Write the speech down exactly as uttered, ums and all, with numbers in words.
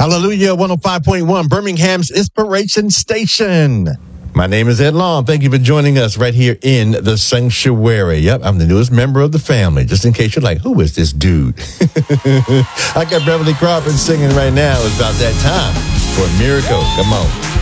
Hallelujah, one oh five point one, Birmingham's Inspiration Station. My name is Ed Long. Thank you for joining us right here in the sanctuary. Yep, I'm the newest member of the family, just in case you're like, who is this dude? I got Beverly Crawford singing right now. It's about that time for a miracle. Come on.